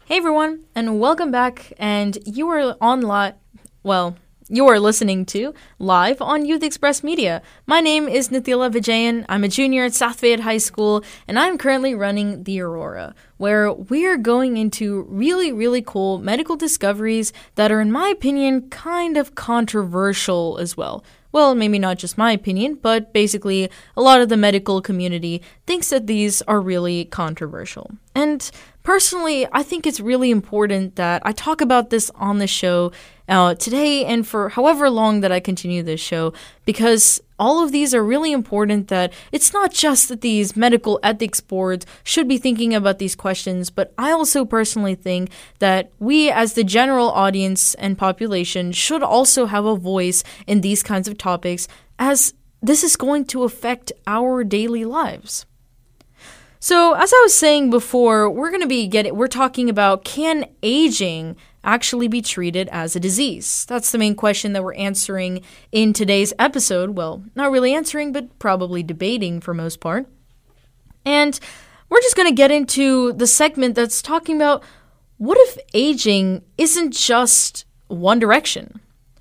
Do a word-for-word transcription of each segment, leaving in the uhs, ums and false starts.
Hey everyone, and welcome back. And you are on live. Well, you are listening to live on Youth Express Media. My name is Nithila Vijayan. I'm a junior at South Fayette High School, and I'm currently running the Aurora, where we are going into really, really cool medical discoveries that are, in my opinion, kind of controversial as well. Well, maybe not just my opinion, but basically a lot of the medical community thinks that these are really controversial. And personally, I think it's really important that I talk about this on the show uh, today and for however long that I continue this show, because all of these are really important. That it's not just that these medical ethics boards should be thinking about these questions, but I also personally think that we as the general audience and population should also have a voice in these kinds of topics, as this is going to affect our daily lives. So, as I was saying before, we're going to be getting, we're talking about, can aging actually be treated as a disease? That's the main question that we're answering in today's episode. Well, not really answering, but probably debating for most part. And we're just going to get into the segment that's talking about, what if aging isn't just one direction?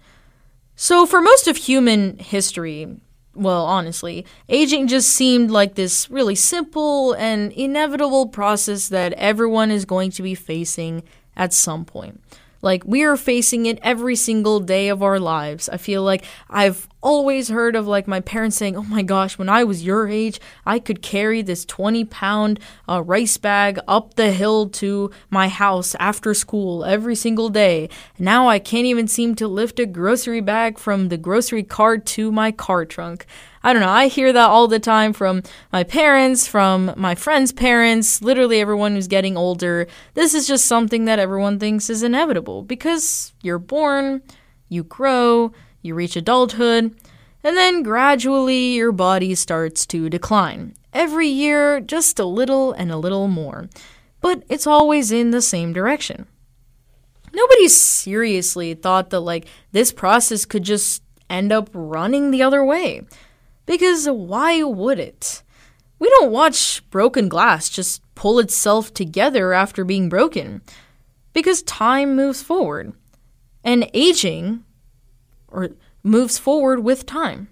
So, for most of human history, well, honestly, aging just seemed like this really simple and inevitable process that everyone is going to be facing at some point. Like, we are facing it every single day of our lives. I feel like I've always heard of, like, my parents saying, oh my gosh, when I was your age, I could carry this twenty pound uh, rice bag up the hill to my house after school every single day. Now I can't even seem to lift a grocery bag from the grocery cart to my car trunk. I don't know, I hear that all the time from my parents, from my friends' parents, literally everyone who's getting older. This is just something that everyone thinks is inevitable, because you're born, you grow, you reach adulthood, and then gradually your body starts to decline. Every year, just a little and a little more. But it's always in the same direction. Nobody seriously thought that, like, this process could just end up running the other way. Because why would it? We don't watch broken glass just pull itself together after being broken. Because time moves forward. And aging or moves forward with time.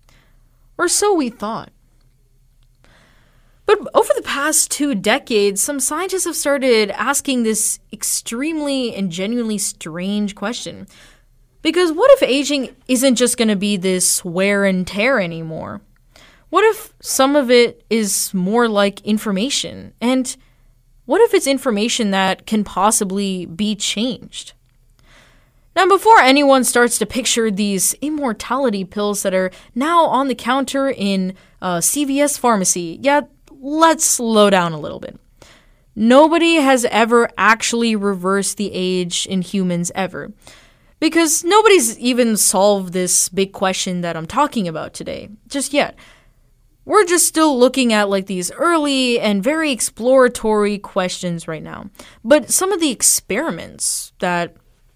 Or so we thought. But over the past two decades, some scientists have started asking this extremely and genuinely strange question. Because what if aging isn't just going to be this wear and tear anymore? What if some of it is more like information? And what if it's information that can possibly be changed? Now, before anyone starts to picture these immortality pills that are now on the counter in uh, C V S pharmacy, yeah, let's slow down a little bit. Nobody has ever actually reversed the age in humans ever. Because nobody's even solved this big question that I'm talking about today, just yet. We're just still looking at, like, these early and very exploratory questions right now. But some of the experiments that